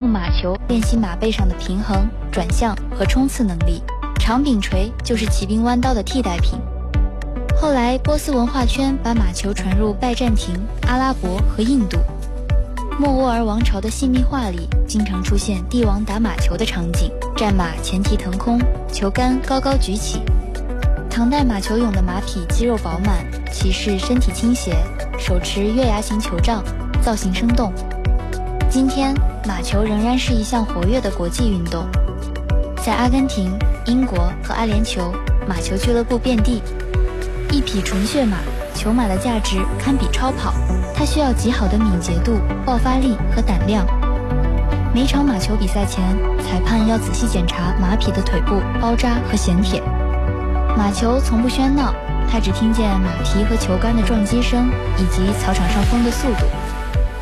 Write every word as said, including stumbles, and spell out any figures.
马球练习马背上的平衡、转向和冲刺能力。长柄锤就是骑兵弯刀的替代品。后来波斯文化圈把马球传入拜占庭、阿拉伯和印度。莫卧儿王朝的细密画里经常出现帝王打马球的场景，战马前蹄腾空，球杆高高举起。唐代马球俑的马匹肌肉饱满，骑士身体倾斜，手持月牙形球杖，造型生动。今天马球仍然是一项活跃的国际运动，在阿根廷、英国和阿联酋，马球俱乐部遍地。一匹纯血马，球马的价值堪比超跑，它需要极好的敏捷度、爆发力和胆量。每场马球比赛前，裁判要仔细检查马匹的腿部、包扎和衔铁。马球从不喧闹，他只听见马蹄和球杆的撞击声以及草场上风的速度。